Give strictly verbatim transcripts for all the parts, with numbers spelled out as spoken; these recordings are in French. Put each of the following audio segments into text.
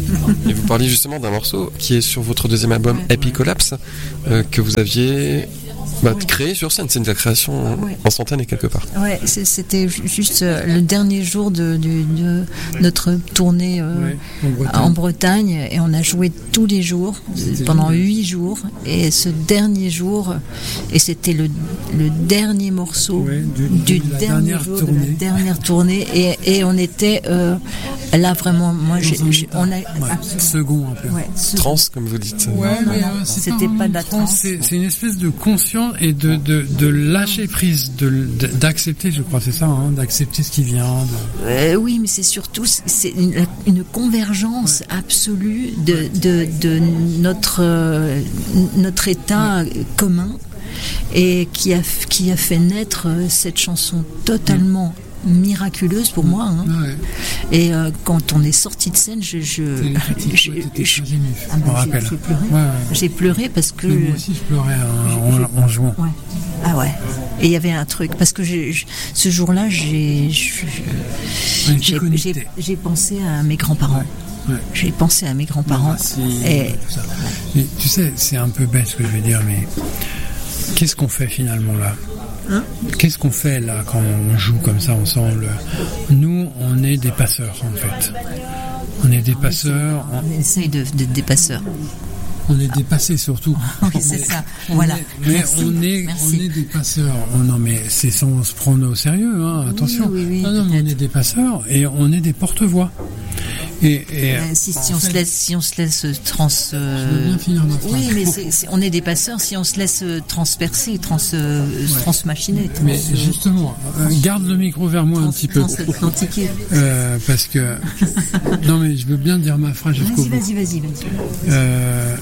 Et vous parliez justement d'un morceau qui est sur votre deuxième album, ouais, Happy Collapse, euh, que vous aviez bah, ouais. créé sur scène. C'est de la création ouais. instantanée quelque part. Ouais, c'était juste euh, le dernier jour de, de, de notre tournée euh, ouais, en, Bretagne. en Bretagne, et on a joué tous les jours c'était pendant huit jours. Et ce dernier jour, et c'était le, le dernier morceau ouais, du, du de dernier jour tournée. de la dernière tournée, et, et on était euh, là vraiment. Moi, j'ai, j'ai, on a ouais, ah, second un peu. Ouais, trans comme vous dites. Ouais, non, mais non, euh, c'était pas, pas de la trans. C'est, c'est une espèce de conscience et de, de, de lâcher prise, de, de, d'accepter, je crois, c'est ça, hein, d'accepter ce qui vient. De... Euh, oui, mais c'est surtout c'est une, une convergence ouais. absolue de, de, de notre, euh, notre état ouais. commun, et qui a, qui a fait naître cette chanson totalement ouais. miraculeuse pour moi. Hein. Ouais. Et euh, quand on est sorti de scène, je, je, je, je, je, je ah ben, j'ai, j'ai pleuré. Ouais, ouais. J'ai pleuré parce que. Mais moi aussi, je pleurais en, en, en jouant. Ouais. Ah ouais. Et il y avait un truc parce que j'ai, je, ce jour-là, j'ai, je, j'ai, j'ai, j'ai pensé à mes grands-parents. Ouais. Ouais. J'ai pensé à mes grands-parents. Non, et... Mais, tu sais, c'est un peu bête ce que je vais dire, mais qu'est-ce qu'on fait finalement là? Hein? Qu'est-ce qu'on fait là quand on joue comme ça ensemble? Nous, on est des passeurs en fait. On est des on passeurs. Essaie, on essaye de, de, des passeurs. On est dépassés surtout. Oui, c'est ça. Voilà. Est, mais Merci. on est, Merci. on est des passeurs. Oh, non, mais c'est sans se prendre au sérieux. Hein, attention. Oui, oui, oui, non, non, mais on est des passeurs et on est des porte-voix. Et, et euh, si, si on fait, se laisse, si on se laisse trans, euh, je veux bien finir ma phrase. Oui, mais c'est, c'est, on est des passeurs si on se laisse transpercer, trans, euh, ouais. transmachiner. Trans, mais justement, euh, garde le micro vers moi trans, un petit peu. Euh, parce que non, mais je veux bien dire ma phrase jusqu'au vas-y, bout. Vas-y, vas-y, vas-y. Euh,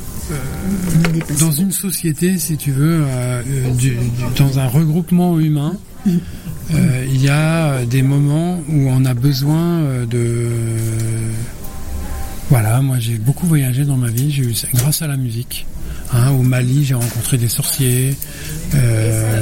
euh, dans une société, si tu veux, euh, du, du, dans un regroupement humain. Mm. Euh, il y a des moments où on a besoin de... Voilà, moi j'ai beaucoup voyagé dans ma vie, j'ai eu ça grâce à la musique. Hein, au Mali, j'ai rencontré des sorciers. Euh,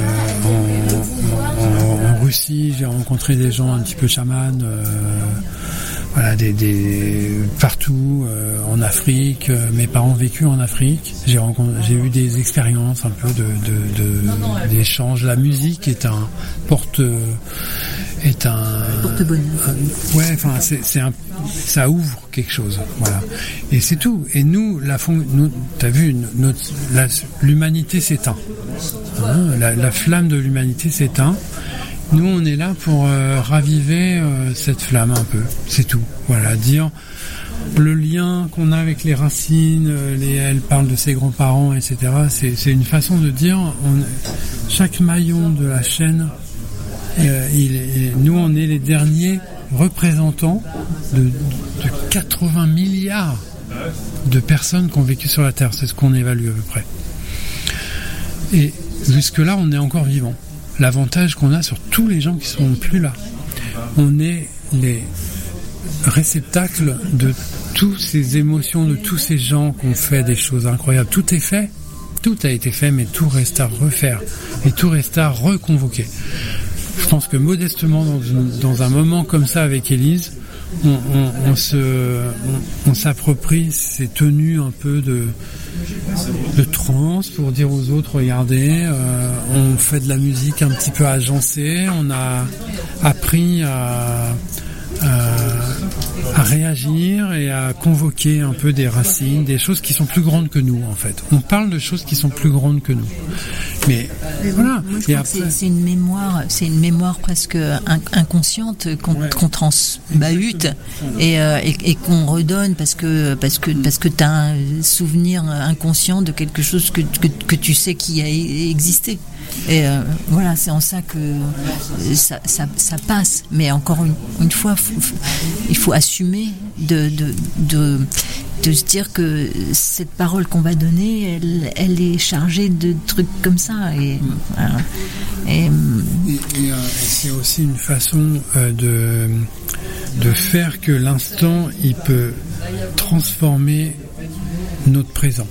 en, en, en Russie, j'ai rencontré des gens un petit peu chamans. Euh, voilà, des, des partout euh, en Afrique. Euh, mes parents ont vécu en Afrique. J'ai rencontré, j'ai eu des expériences un peu de, de, de d'échanges. La musique est un porte, est un porte-bonheur. Un, ouais, enfin, c'est, c'est un, ça ouvre quelque chose. Voilà, et c'est tout. Et nous, la fond, nous, t'as vu, notre, la, l'humanité s'éteint. Hein, la, la flamme de l'humanité s'éteint. Nous, on est là pour euh, raviver euh, cette flamme un peu, c'est tout. Voilà, dire le lien qu'on a avec les racines, euh, les, elle parle de ses grands-parents, et cetera. C'est, c'est une façon de dire, on, chaque maillon de la chaîne, euh, il est, nous, on est les derniers représentants de, de quatre-vingts milliards de personnes qui ont vécu sur la Terre. C'est ce qu'on évalue à peu près. Et jusque-là, on est encore vivants. L'avantage qu'on a sur tous les gens qui sont plus là, on est les réceptacles de toutes ces émotions, de tous ces gens qui ont fait des choses incroyables. Tout est fait, tout a été fait, mais tout reste à refaire et tout reste à reconvoquer. Je pense que modestement, dans, une, dans un moment comme ça avec Élise, on, on, on se, on, on s'approprie ces tenues un peu de, de trance pour dire aux autres, regardez, euh, on fait de la musique un petit peu agencée, on a appris à, à, à réagir et à convoquer un peu des racines, des choses qui sont plus grandes que nous en fait. On parle de choses qui sont plus grandes que nous. Mais, Mais voilà. Moi, je et crois après... que c'est, c'est une mémoire, c'est une mémoire presque inconsciente qu'on, ouais. qu'on transbahute et, euh, et, et qu'on redonne parce que parce que parce que t'as un souvenir inconscient de quelque chose que que, que tu sais qui a existé. Et euh, voilà, c'est en ça que ça, ça, ça passe. Mais encore une, une fois, faut, faut, il faut assumer de, de, de, de se dire que cette parole qu'on va donner, elle, elle est chargée de trucs comme ça. Et, voilà. et, et, et euh, c'est aussi une façon euh, de, de faire que l'instant, il peut transformer notre présent.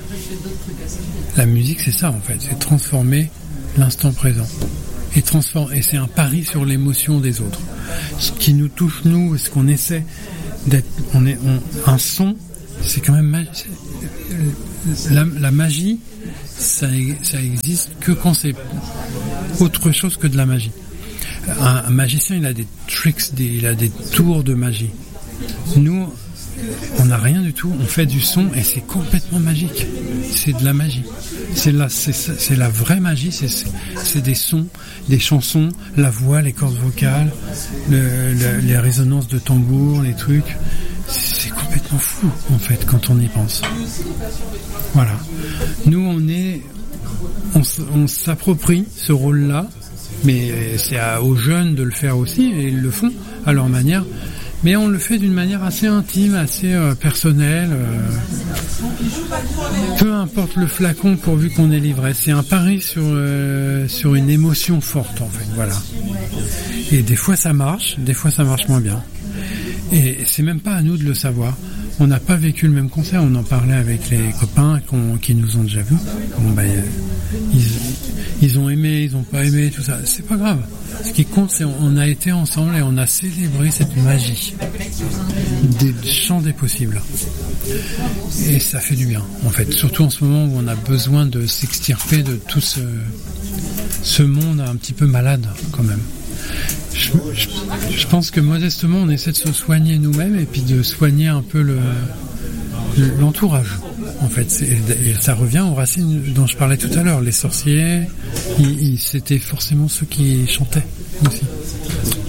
La musique, c'est ça en fait, c'est transformer l'instant présent et transforme, et c'est un pari sur l'émotion des autres. Ce qui nous touche nous, ce qu'on essaie d'être, on est on, un son c'est quand même ma- la, la magie, ça, ça existe que quand c'est autre chose que de la magie. Un, un magicien, il a des tricks, des, il a des tours de magie. Nous, on n'a rien du tout. On fait du son et c'est complètement magique. C'est de la magie. C'est la, c'est, c'est la vraie magie. C'est, c'est, c'est des sons, des chansons, la voix, les cordes vocales, le, le, les résonances de tambour, les trucs. C'est complètement fou, en fait, quand on y pense. Voilà. Nous, on est, on, on s'approprie ce rôle-là, mais c'est à, aux jeunes de le faire aussi, et ils le font à leur manière. Mais on le fait d'une manière assez intime, assez euh, personnelle. Euh, peu importe le flacon pourvu qu'on est livré. C'est un pari sur euh, sur une émotion forte, en fait. Voilà. Et des fois ça marche, des fois ça marche moins bien. Et c'est même pas à nous de le savoir. On n'a pas vécu le même concert. On en parlait avec les copains qu'on, qui nous ont déjà vus. Bon, ben, ils, ils ont aimé, ils ont pas aimé, tout ça. C'est pas grave. Ce qui compte, c'est on a été ensemble et on a célébré cette magie des champs des possibles. Et ça fait du bien, en fait. Surtout en ce moment où on a besoin de s'extirper de tout ce, ce monde un petit peu malade, quand même. Je, je, je pense que modestement on essaie de se soigner nous-mêmes et puis de soigner un peu le, le l'entourage, en fait. C'est, et ça revient aux racines dont je parlais tout à l'heure. Les sorciers, ils, ils, c'était forcément ceux qui chantaient aussi.